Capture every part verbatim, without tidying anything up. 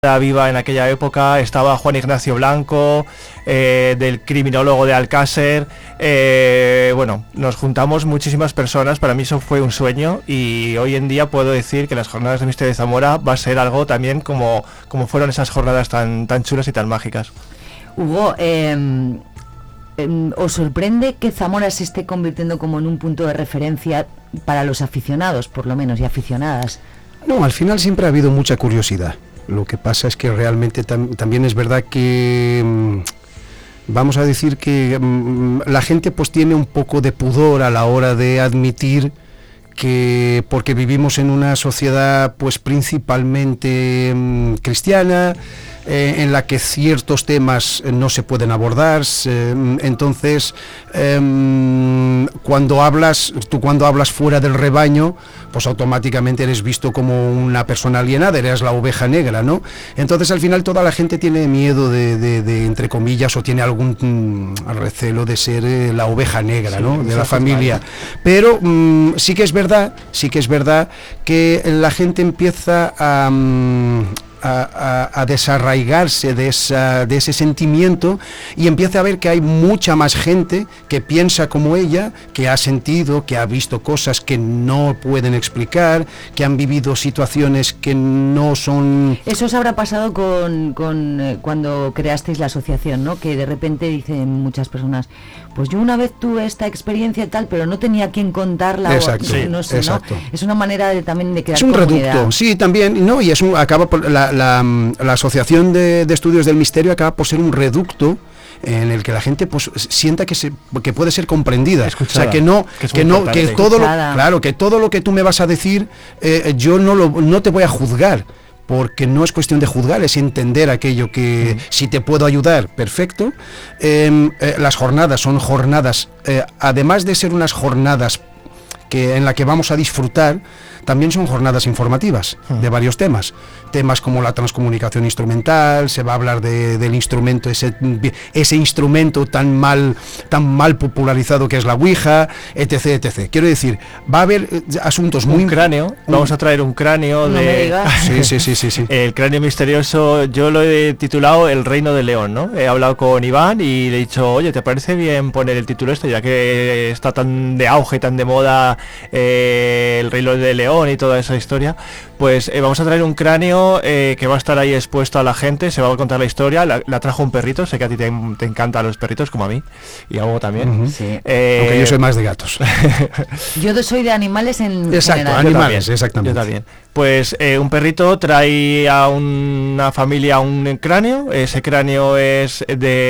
viva en aquella época, estaba Juan Ignacio Blanco, eh, del criminólogo de Alcácer, eh, bueno, nos juntamos muchísimas personas, para mí eso fue un sueño y hoy en día puedo decir que las jornadas de Misterio de Zamora va a ser algo también como, como fueron esas jornadas tan, tan chulas y tan mágicas. Hugo, eh, eh, ¿os sorprende que Zamora se esté convirtiendo como en un punto de referencia para los aficionados, por lo menos, y aficionadas? No, al final siempre ha habido mucha curiosidad. Lo que pasa es que realmente tam- también es verdad que mmm, vamos a decir que mmm, la gente pues tiene un poco de pudor a la hora de admitir que porque vivimos en una sociedad pues principalmente mmm, cristiana, eh, en la que ciertos temas eh, no se pueden abordar, eh, entonces eh, cuando hablas, tú cuando hablas fuera del rebaño, pues automáticamente eres visto como una persona alienada, eres la oveja negra, ¿no? Entonces al final toda la gente tiene miedo de, de, de entre comillas, o tiene algún mm, recelo de ser eh, la oveja negra, sí, ¿no? De la familia. Pero mm, sí que es verdad, sí que es verdad que la gente empieza a... Mm, A, a, a desarraigarse de, esa, de ese sentimiento y empieza a ver que hay mucha más gente que piensa como ella, que ha sentido, que ha visto cosas que no pueden explicar, que han vivido situaciones que no son... Eso os habrá pasado con, con eh, cuando creasteis la asociación, ¿no? Que de repente dicen muchas personas, pues yo una vez tuve esta experiencia y tal, pero no tenía quien contarla. Exacto, o, no, no sé, exacto. ¿no? Es una manera de, también de crear es un comunidad. reducto, sí, también, no, y es un, acaba por, la, la, la Asociación de, de Estudios del Misterio acaba por ser un reducto en el que la gente pues sienta que se que puede ser comprendida, escuchada, o sea que no que, que no que todo lo, claro que todo lo que tú me vas a decir eh, yo no lo no te voy a juzgar, porque no es cuestión de juzgar, es entender aquello que, mm. si te puedo ayudar, perfecto. Eh, eh, las jornadas son jornadas, eh, además de ser unas jornadas que en la que vamos a disfrutar, también son jornadas informativas mm. de varios temas. Temas como la transcomunicación instrumental, se va a hablar de, del instrumento, ese, ese instrumento tan mal, tan mal popularizado que es la Ouija, etc, etcétera. Quiero decir, va a haber asuntos muy... Un cráneo, un, vamos a traer un cráneo no de... Sí, sí, sí, sí, sí. El cráneo misterioso, yo lo he titulado El Reino de León, ¿no? He hablado con Iván y le he dicho, oye, ¿te parece bien poner el título este? Ya que está tan de auge, tan de moda eh, el Reino de León y toda esa historia, pues eh, vamos a traer un cráneo Eh, que va a estar ahí expuesto a la gente, se va a contar la historia, la, la trajo un perrito, sé que a ti te, te encantan los perritos como a mí, y a Hugo también. Uh-huh. Sí. Eh, Aunque yo soy más de gatos. Yo soy de animales en Exacto, general. animales, yo exactamente. Yo también. Pues eh, un perrito trae a una familia un cráneo, ese cráneo es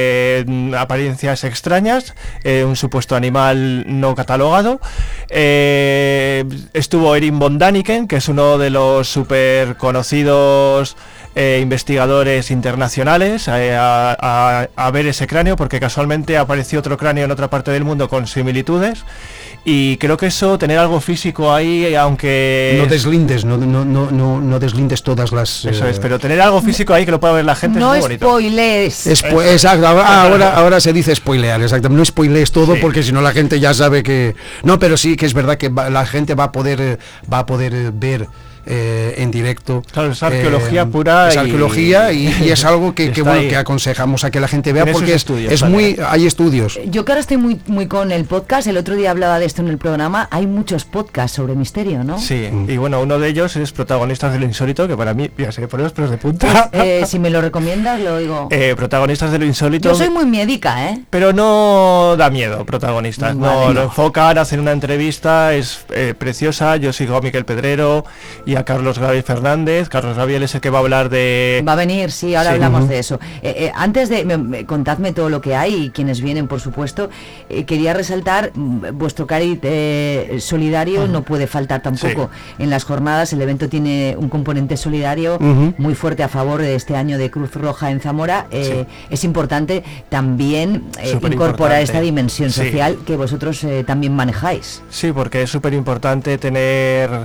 de apariencias extrañas, eh, un supuesto animal no catalogado. Eh, estuvo Erin von Daniken, que es uno de los súper conocidos Eh, investigadores internacionales eh, a, a, a ver ese cráneo, porque casualmente apareció otro cráneo en otra parte del mundo con similitudes, y creo que eso, tener algo físico ahí, aunque no deslindes no no no no, no deslindes todas las eso eh... es, pero tener algo físico ahí que lo pueda ver la gente no es muy bonito. Spoilees. Espo- exacto, ahora ahora se dice spoilear, exactamente, no spoilees todo, sí. Porque si no la gente ya sabe que no, pero sí que es verdad que va, la gente va a poder va a poder ver Eh, en directo. Claro, es arqueología eh, pura. Es y, arqueología y, y es algo que, que bueno, que aconsejamos a que la gente vea, porque es, es muy, hay estudios. Yo que ahora estoy muy muy con el podcast, el otro día hablaba de esto en el programa, hay muchos podcasts sobre misterio, ¿no? Sí, mm. y bueno, uno de ellos es Protagonistas de lo Insólito, que para mí, ya se me ponen los pelos de punta. Pues, eh, si me lo recomiendas, lo oigo. Eh, Protagonistas de lo Insólito. Yo soy muy médica, ¿eh? Pero no da miedo, Protagonistas. Vale, no, no, lo enfocan, hacen una entrevista, es eh, preciosa. Yo sigo a Miquel Pedrero y a Carlos Gabriel Fernández. Carlos Gabriel es el que va a hablar de... Va a venir, sí, ahora sí. hablamos uh-huh. de eso. Eh, eh, antes de... Me, me, contadme todo lo que hay y quienes vienen, por supuesto. Eh, quería resaltar, vuestro cariz eh, solidario uh-huh. no puede faltar tampoco. Sí. En las jornadas el evento tiene un componente solidario uh-huh. muy fuerte a favor de este año de Cruz Roja en Zamora. Eh, sí. Es importante también eh, incorporar esta dimensión social sí. que vosotros eh, también manejáis. Sí, porque es súper importante tener...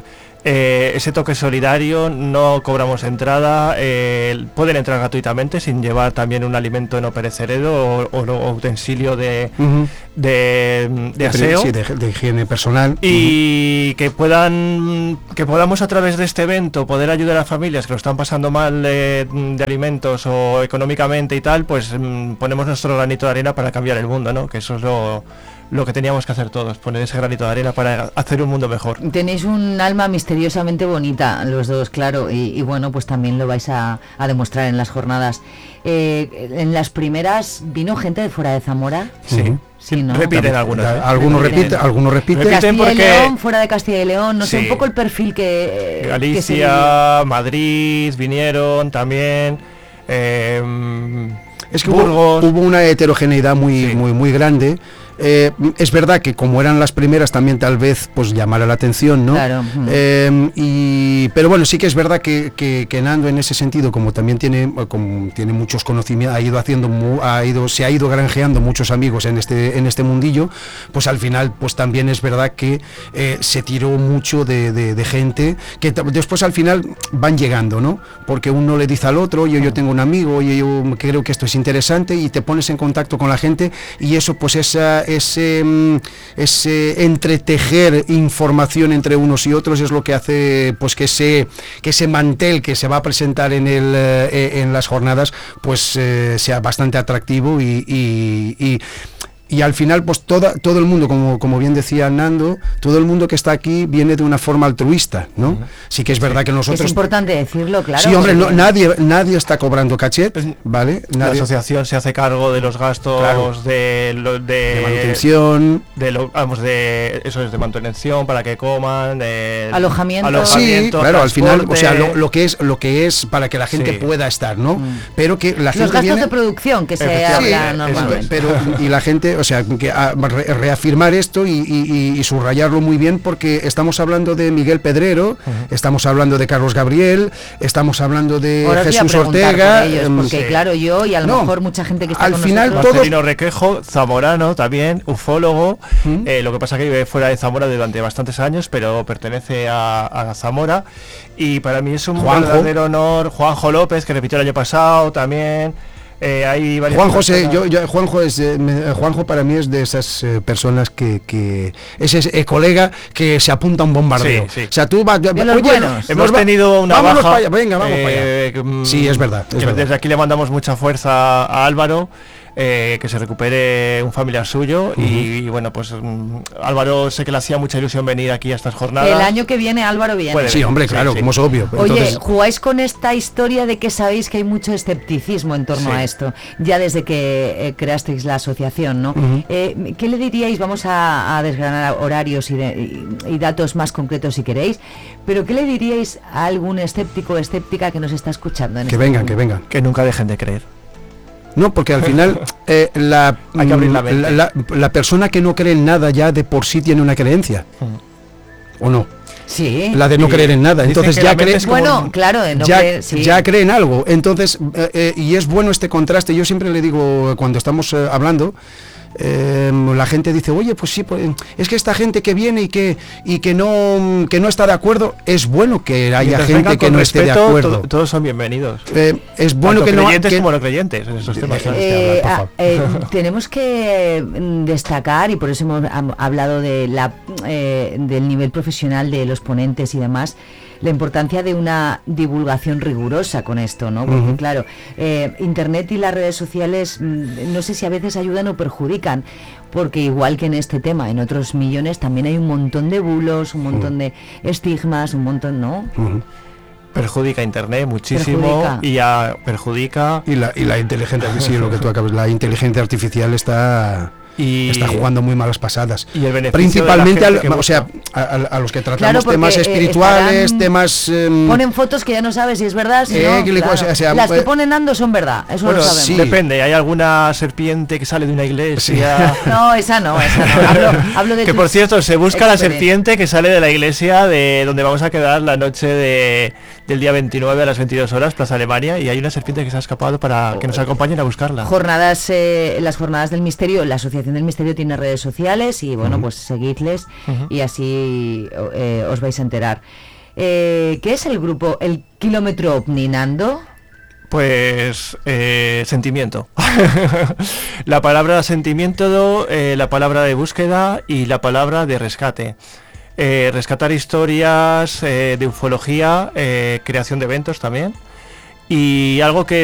eh, ese toque solidario, no cobramos entrada, eh, pueden entrar gratuitamente sin llevar también un alimento no perecedero o, o, o utensilio de, uh-huh. de, de aseo. Sí, de, de higiene personal. Y uh-huh. que puedan que podamos a través de este evento poder ayudar a familias que lo están pasando mal de, de alimentos o económicamente y tal, pues mm, ponemos nuestro granito de arena para cambiar el mundo, ¿no? Que eso es lo... lo que teníamos que hacer todos, poner ese granito de arena para hacer un mundo mejor. Tenéis un alma misteriosamente bonita, los dos, claro, y, y bueno, pues también lo vais a, a demostrar en las jornadas. Eh, en las primeras, ¿vino gente de fuera de Zamora? Sí. Uh-huh. Sí, ¿no? Repiten algunos. ¿eh? Algunos repiten, algunos repiten. Castilla porque... y León, fuera de Castilla y León, no sí. sé, un poco el perfil que... Eh, Galicia, que Madrid, vinieron también... Eh, es que Burgos. Hubo, hubo una heterogeneidad muy, sí. muy, muy grande. Eh, es verdad que como eran las primeras también tal vez pues llamara la atención, ¿no? Claro. Eh, y, pero bueno, sí que es verdad que, que, que Nando en ese sentido, como también tiene, como tiene muchos conocimientos, ha ido haciendo, ha ido, se ha ido granjeando muchos amigos en este, en este mundillo, pues al final pues también es verdad que eh, se tiró mucho de, de, de gente que t- después al final van llegando, ¿no? Porque uno le dice al otro, oye, yo tengo un amigo, oye, yo creo que esto es interesante, y te pones en contacto con la gente, y eso pues esa ese, ese entretejer información entre unos y otros es lo que hace pues que ese, que ese mantel que se va a presentar en, el, eh, en las jornadas pues eh, sea bastante atractivo y, y, y Y al final, pues toda, todo el mundo, como, como bien decía Nando, todo el mundo que está aquí viene de una forma altruista, ¿no? Uh-huh. Sí que es verdad sí. que nosotros... Es importante decirlo, claro. Sí, hombre, no, nadie, nadie está cobrando cachet, ¿vale? La Nadie... asociación se hace cargo de los gastos claro. de, lo, de... de manutención... De lo, vamos, de... Eso es de manutención, para que coman, de... Alojamiento. alojamiento sí, claro, transporte. Al final, o sea, lo, lo, que es, lo que es para que la gente sí. pueda estar, ¿no? Mm. Pero que la gente Los gastos viene... de producción que se habla sí, normalmente. Pero, y la gente, o sea, que a, re, reafirmar esto y, y, y subrayarlo muy bien, porque estamos hablando de Miguel Pedrero, uh-huh. estamos hablando de Carlos Gabriel, estamos hablando de Ahora Jesús Ortega, por ellos, porque sí. claro, yo y a lo no, mejor mucha gente que está al con final nosotros... Marcelino Requejo, zamorano también, ufólogo, uh-huh. eh, lo que pasa que vive fuera de Zamora durante bastantes años, pero pertenece a, a Zamora, y para mí es un Juanjo. verdadero honor. Juanjo López, que repitió el año pasado también. Eh, hay Juan José, yo, yo, Juanjo es eh, me, Juanjo para mí es de esas eh, personas que, que ese es el colega que se apunta a un bombardeo. Sí, sí. O sea, tú vas, oye, buenos. hemos va, tenido una vámonos baja. Para allá, venga, vamos eh, para allá. Sí, es verdad. Es desde verdad. aquí le mandamos mucha fuerza a Álvaro. Eh, que se recupere un familiar suyo uh-huh. y, y bueno, pues um, Álvaro sé que le hacía mucha ilusión venir aquí a estas jornadas. El año que viene Álvaro viene. Puede sí, hombre, claro, sí, sí. como es obvio. Oye, entonces... jugáis con esta historia de que sabéis que hay mucho escepticismo en torno sí. a esto, ya desde que eh, creasteis la asociación, ¿no? Uh-huh. Eh, ¿Qué le diríais? Vamos a, a desgranar horarios y, de, y, y datos más concretos si queréis, pero ¿qué le diríais a algún escéptico o escéptica que nos está escuchando? En que este vengan, momento? que vengan. Que nunca dejen de creer. No, porque al final eh, la, Hay que abrir la, la, la, la persona que no cree en nada ya de por sí tiene una creencia. Uh-huh. ¿O no? Sí. La de no creer en nada. Entonces ya cree. Bueno, claro, no ya, creer, sí. ya cree en algo. Entonces, eh, eh, y es bueno este contraste. Yo siempre le digo cuando estamos eh, hablando. Eh, la gente dice, oye, pues sí, pues, es que esta gente que viene y que y que no que no está de acuerdo, es bueno que haya Mientras gente que no respeto, esté de acuerdo. To- todos son bienvenidos. Eh, es bueno Tanto que no creyentes que, como no creyentes en esos temas. Eh, eh, eh, tenemos que destacar, y por eso hemos hablado de la eh, del nivel profesional de los ponentes y demás, la importancia de una divulgación rigurosa con esto, ¿no? Porque uh-huh. claro, eh, Internet y las redes sociales no sé si a veces ayudan o perjudican, porque igual que en este tema, en otros millones también hay un montón de bulos, un montón uh-huh. de estigmas, un montón, ¿no? Uh-huh. Perjudica Internet muchísimo perjudica. y ya perjudica y la y la inteligencia sí, lo que tú acabas, la inteligencia artificial está Y está jugando muy malas pasadas. Y el principalmente al, o sea, a, a los que tratamos claro, temas espirituales, eh, temas eh, ponen fotos que ya no sabes si es verdad, si eh, no, claro. o sea, o sea, las que ponen Nando son verdad, eso bueno, lo sabemos. Sí. Depende, hay alguna serpiente que sale de una iglesia. Sí. No, esa no, esa no. Hablo, hablo de que por cierto, se busca la serpiente que sale de la iglesia de donde vamos a quedar la noche de del día veintinueve a las veintidós horas, Plaza Alemania, y hay una serpiente que se ha escapado para que nos acompañen a buscarla. Jornadas, eh, las jornadas del misterio, la Asociación del Misterio tiene redes sociales y bueno, uh-huh. pues seguidles uh-huh. y así eh, os vais a enterar. Eh, ¿Qué es el grupo El Kilómetro OVNI, Nando? Pues eh, sentimiento. La palabra sentimiento, eh, la palabra de búsqueda y la palabra de rescate. Eh, rescatar historias eh, de ufología, eh, creación de eventos también. Y algo que